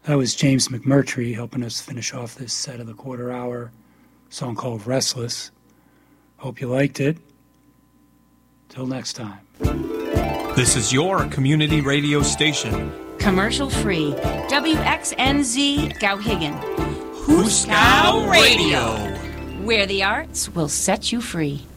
That was James McMurtry helping us finish off this set of the quarter hour, song called Restless. Hope you liked it. Till next time. This is your community radio station. Commercial free. WXNZ Gowhigan. Hooskow Radio. Where the arts will set you free.